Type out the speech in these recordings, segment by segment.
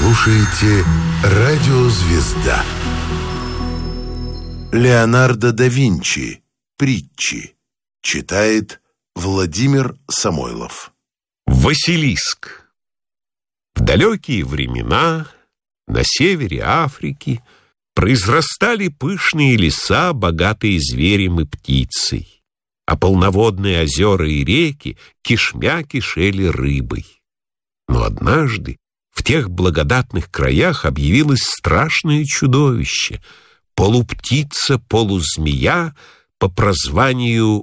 слушаете «Радио Звезда». Леонардо да Винчи. Притчи. Читает Владимир Самойлов. Василиск. В далекие времена на севере Африки произрастали пышные леса, богатые зверем и птицей, а полноводные озера и реки кишмя кишели рыбой. Но однажды в тех благодатных краях объявилось страшное чудовище, полуптица, полузмея по прозванию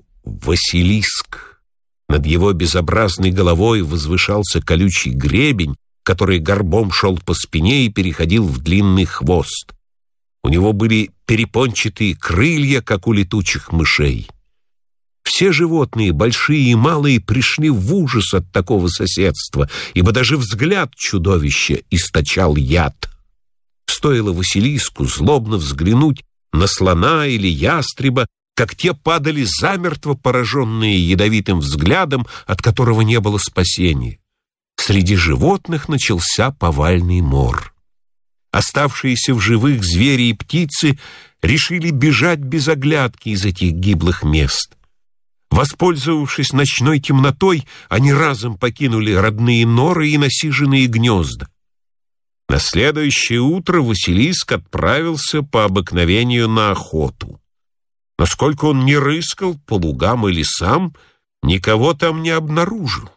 Василиск. Над его безобразной головой возвышался колючий гребень, который горбом шел по спине и переходил в длинный хвост. У него были перепончатые крылья, как у летучих мышей. Все животные, большие и малые, пришли в ужас от такого соседства, ибо даже взгляд чудовища источал яд. Стоило Василиску злобно взглянуть на слона или ястреба, как те падали замертво, пораженные ядовитым взглядом, от которого не было спасения. Среди животных начался повальный мор. Оставшиеся в живых звери и птицы решили бежать без оглядки из этих гиблых мест. Воспользовавшись ночной темнотой, они разом покинули родные норы и насиженные гнезда. На следующее утро Василиск отправился по обыкновению на охоту. Но сколько он ни рыскал по лугам и лесам, никого там не обнаружил.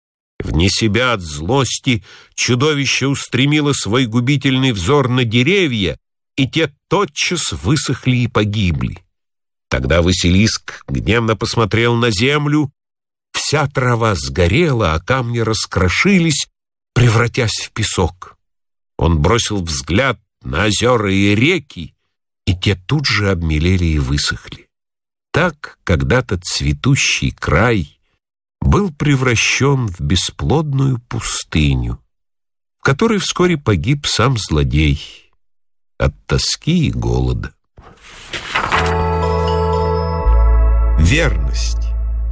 Вне себя от злости чудовище устремило свой губительный взор на деревья, и те тотчас высохли и погибли. Тогда Василиск гневно посмотрел на землю. Вся трава сгорела, а камни раскрошились, превратясь в песок. Он бросил взгляд на озера и реки, и те тут же обмелели и высохли. Так когда-то цветущий край был превращен в бесплодную пустыню, в которой вскоре погиб сам злодей от тоски и голода. Верность.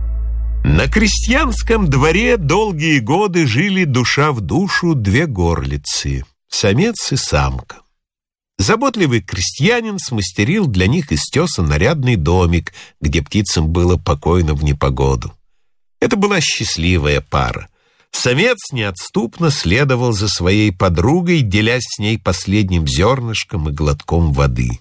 На крестьянском дворе долгие годы жили душа в душу две горлицы, самец и самка. Заботливый крестьянин смастерил для них из теса нарядный домик, где птицам было покойно в непогоду. Это была счастливая пара. Самец неотступно следовал за своей подругой, делясь с ней последним зернышком и глотком воды.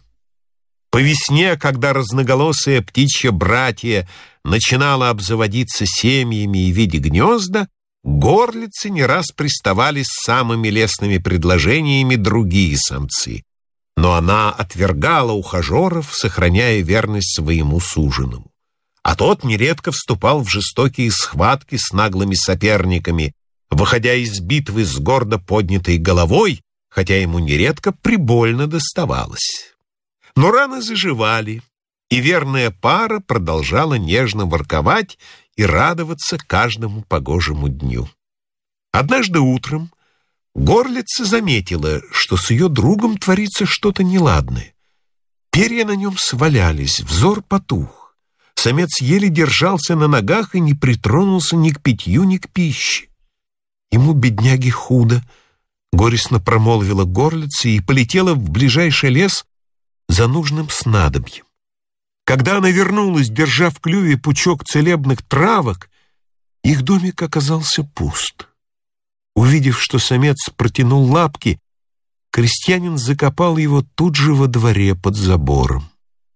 По весне, когда разноголосые птичьи братья начинало обзаводиться семьями и видя гнезда, горлицы не раз приставали с самыми лестными предложениями другие самцы. Но она отвергала ухажеров, сохраняя верность своему суженому. А тот нередко вступал в жестокие схватки с наглыми соперниками, выходя из битвы с гордо поднятой головой, хотя ему нередко прибольно доставалось. Но раны заживали, и верная пара продолжала нежно ворковать и радоваться каждому погожему дню. Однажды утром горлица заметила, что с ее другом творится что-то неладное. Перья на нем свалялись, взор потух. Самец еле держался на ногах и не притронулся ни к питью, ни к пище. Ему, бедняге, худо, горестно промолвила горлица и полетела в ближайший лес за нужным снадобьем. Когда она вернулась, держа в клюве пучок целебных травок, их домик оказался пуст. Увидев, что самец протянул лапки, крестьянин закопал его тут же во дворе под забором.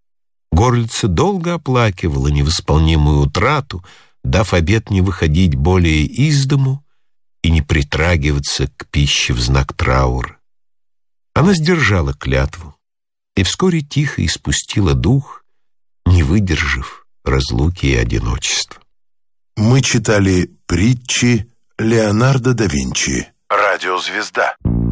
Горлица долго оплакивала невосполнимую утрату, дав обет не выходить более из дому и не притрагиваться к пище в знак траура. Она сдержала клятву и вскоре тихо испустила дух, не выдержав разлуки и одиночества. Мы читали притчи Леонардо да Винчи. «Радио Звезда».